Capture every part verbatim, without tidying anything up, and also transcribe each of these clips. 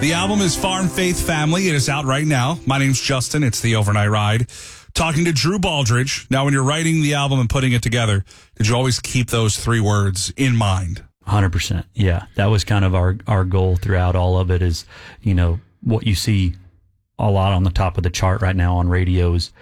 The album is Farm Faith Family. It is out right now. My name's Justin. It's the Overnight Ride. Talking to Drew Baldridge. Now, when you're writing the album and putting it together, did you always keep those three words in mind? one hundred percent. Yeah. That was kind of our, our goal throughout all of it is, you know, what you see a lot on the top of the chart right now on radio is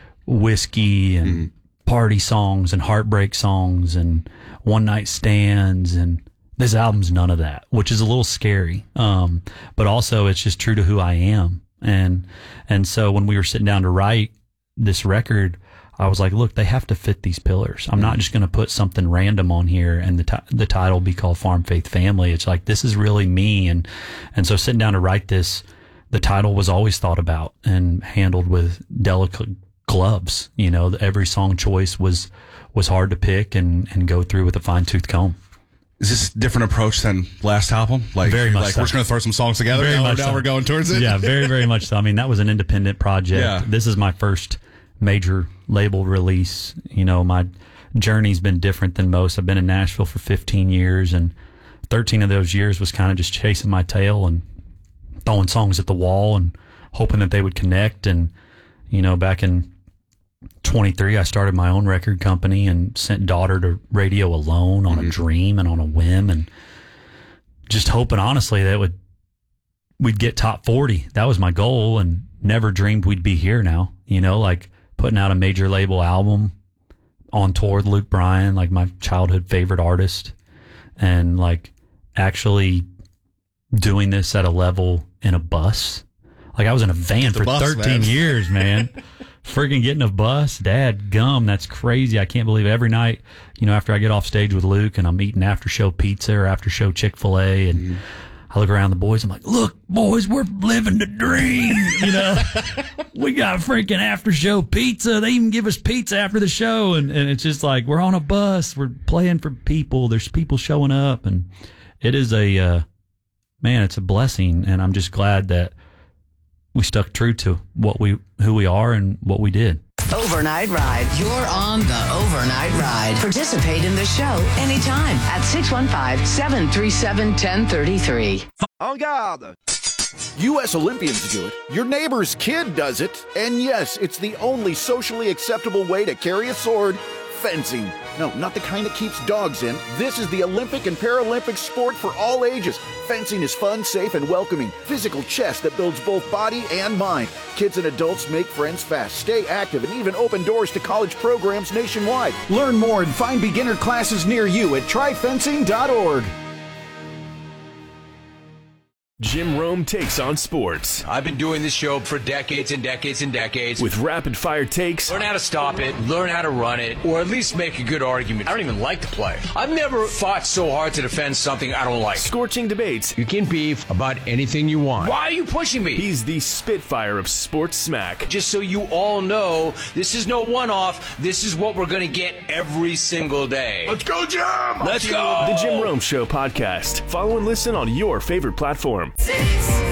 whiskey and mm. party songs and heartbreak songs and one night stands, and this album's none of that, which is a little scary. Um, but also it's just true to who I am. And, and so when we were sitting down to write this record, I was like, look, they have to fit these pillars. I'm not just going to put something random on here and the t- the title be called Farm Faith Family. It's like, this is really me. And, and so sitting down to write this, the title was always thought about and handled with delicate gloves. You know, every song choice was, was hard to pick and, and go through with a fine tooth comb. Is this a different approach than last album? Like, very much like so. We're just going to throw some songs together. Very now much now so. We're going towards it. Yeah, very, very much so. I mean, that was an independent project. Yeah. This is my first major label release. You know, my journey's been different than most. I've been in Nashville for fifteen years, and thirteen of those years was kind of just chasing my tail and throwing songs at the wall and hoping that they would connect. And, you know, back in twenty-three, I started my own record company and sent Daughter to radio alone on mm-hmm. a dream and on a whim, and just hoping, honestly, that would we'd get top forty. That was my goal, and never dreamed we'd be here now. You know, like putting out a major label album on tour with Luke Bryan, like my childhood favorite artist, and like actually doing this at a level in a bus. Like I was in a van for bus, thirteen man. years, man. Freaking getting a bus, dad gum. That's crazy. I can't believe it. Every night, you know, after I get off stage with Luke and I'm eating after show pizza or after show Chick-fil-A, and mm. I look around the boys, I'm like, look, boys, we're living the dream. You know, we got freaking after show pizza. They even give us pizza after the show. And, and it's just like, we're on a bus. We're playing for people. There's people showing up, and it is a, uh, man, it's a blessing. And I'm just glad that we stuck true to what we, who we are and what we did. Overnight Ride. You're on the Overnight Ride. Participate in the show anytime at six one five, seven three seven, one zero three three. En garde! U S Olympians do it, your neighbor's kid does it, and yes, it's the only socially acceptable way to carry a sword: fencing. No, not the kind that keeps dogs in. This is the Olympic and Paralympic sport for all ages. Fencing is fun, safe, and welcoming. Physical chess that builds both body and mind. Kids and adults make friends fast, stay active, and even open doors to college programs nationwide. Learn more and find beginner classes near you at try fencing dot org. Jim Rome takes on sports. I've been doing this show for decades and decades and decades. With rapid-fire takes. Learn how to stop it, learn how to run it, or at least make a good argument. I don't even like to play. I've never fought so hard to defend something I don't like. Scorching debates. You can beef about anything you want. Why are you pushing me? He's the Spitfire of sports smack. Just so you all know, this is no one-off. This is what we're going to get every single day. Let's go, Jim! Let's go! The Jim Rome Show podcast. Follow and listen on your favorite platform. Six.